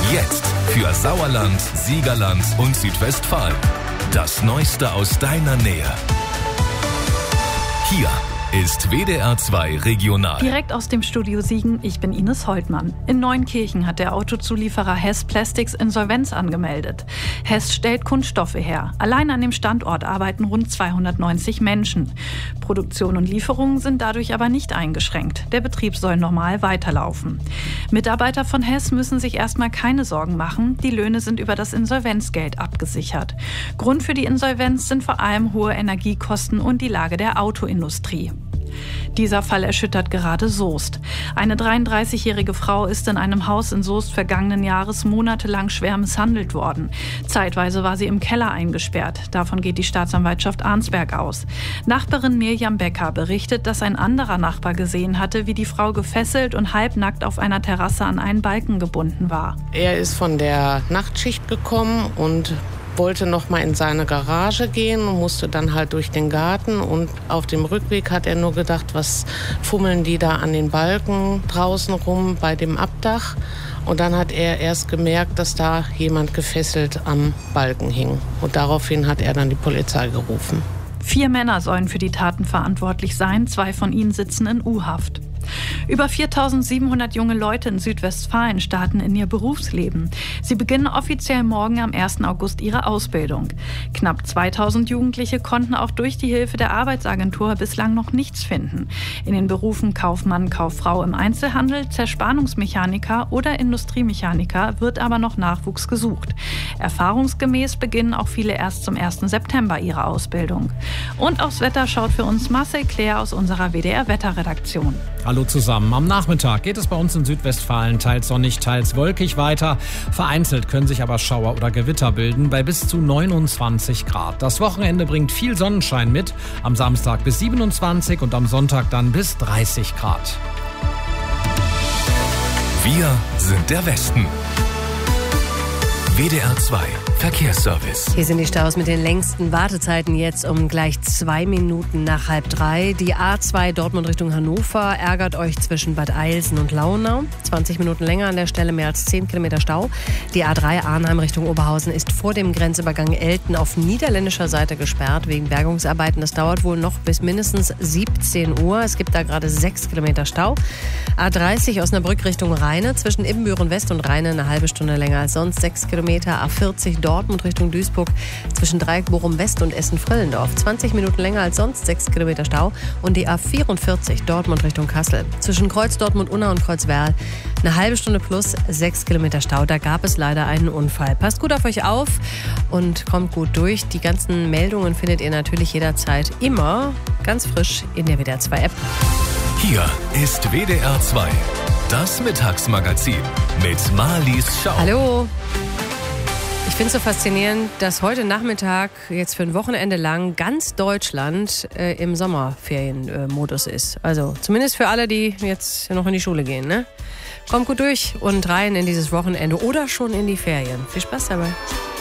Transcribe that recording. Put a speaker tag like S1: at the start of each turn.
S1: Jetzt für Sauerland, Siegerland und Südwestfalen. Das Neueste aus deiner Nähe. Hier ist WDR 2 Regional.
S2: Direkt aus dem Studio Siegen, ich bin Ines Holtmann. In Neunkirchen hat der Autozulieferer Hess Plastics Insolvenz angemeldet. Hess stellt Kunststoffe her. Allein an dem Standort arbeiten rund 290 Menschen. Produktion und Lieferungen sind dadurch aber nicht eingeschränkt. Der Betrieb soll normal weiterlaufen. Mitarbeiter von Hess müssen sich erstmal keine Sorgen machen. Die Löhne sind über das Insolvenzgeld abgesichert. Grund für die Insolvenz sind vor allem hohe Energiekosten und die Lage der Autoindustrie. Dieser Fall erschüttert gerade Soest. Eine 33-jährige Frau ist in einem Haus in Soest vergangenen Jahres monatelang schwer misshandelt worden. Zeitweise war sie im Keller eingesperrt. Davon geht die Staatsanwaltschaft Arnsberg aus. Nachbarin Mirjam Becker berichtet, dass ein anderer Nachbar gesehen hatte, wie die Frau gefesselt und halbnackt auf einer Terrasse an einen Balken gebunden war.
S3: Er ist von der Nachtschicht gekommen und wollte noch mal in seine Garage gehen und musste dann halt durch den Garten. Und auf dem Rückweg hat er nur gedacht, was fummeln die da an den Balken draußen rum bei dem Abdach. Und dann hat er erst gemerkt, dass da jemand gefesselt am Balken hing. Und daraufhin hat er dann die Polizei gerufen.
S2: 4 Männer sollen für die Taten verantwortlich sein. 2 von ihnen sitzen in U-Haft. Über 4.700 junge Leute in Südwestfalen starten in ihr Berufsleben. Sie beginnen offiziell morgen am 1. August ihre Ausbildung. Knapp 2.000 Jugendliche konnten auch durch die Hilfe der Arbeitsagentur bislang noch nichts finden. In den Berufen Kaufmann, Kauffrau im Einzelhandel, Zerspannungsmechaniker oder Industriemechaniker wird aber noch Nachwuchs gesucht. Erfahrungsgemäß beginnen auch viele erst zum 1. September ihre Ausbildung. Und aufs Wetter schaut für uns Marcel Claire aus unserer WDR-Wetterredaktion.
S4: Hallo zusammen. Am Nachmittag geht es bei uns in Südwestfalen teils sonnig, teils wolkig weiter. Vereinzelt können sich aber Schauer oder Gewitter bilden bei bis zu 29 Grad. Das Wochenende bringt viel Sonnenschein mit. Am Samstag bis 27 und am Sonntag dann bis 30 Grad.
S1: Wir sind der Westen. WDR 2 Verkehrsservice.
S5: Hier sind die Staus mit den längsten Wartezeiten jetzt um gleich 2 Minuten nach 2:30. Die A2 Dortmund Richtung Hannover ärgert euch zwischen Bad Eilsen und Launau. 20 Minuten länger an der Stelle, mehr als 10 Kilometer Stau. Die A3 Arnheim Richtung Oberhausen ist vor dem Grenzübergang Elten auf niederländischer Seite gesperrt wegen Bergungsarbeiten. Das dauert wohl noch bis mindestens 17 Uhr. Es gibt da gerade 6 Kilometer Stau. A30 Osnabrück Richtung Rheine zwischen Ibbenbüren West und Rheine eine halbe Stunde länger als sonst, 6 Kilometer. A40 Dortmund Richtung Duisburg zwischen Dreieckbochum West und Essen-Frillendorf. 20 Minuten länger als sonst, 6 Kilometer Stau. Und die A44 Dortmund Richtung Kassel. Zwischen Kreuz Dortmund-Unna und Kreuzwerl eine halbe Stunde plus 6 Kilometer Stau. Da gab es leider einen Unfall. Passt gut auf euch auf und kommt gut durch. Die ganzen Meldungen findet ihr natürlich jederzeit immer ganz frisch in der WDR 2 App.
S1: Hier ist WDR 2, das Mittagsmagazin mit Marlies Schau.
S5: Hallo. Ich finde es so faszinierend, dass heute Nachmittag jetzt für ein Wochenende lang ganz Deutschland im Sommerferienmodus ist. Also zumindest für alle, die jetzt noch in die Schule gehen, ne? Kommt gut durch und rein in dieses Wochenende oder schon in die Ferien. Viel Spaß dabei.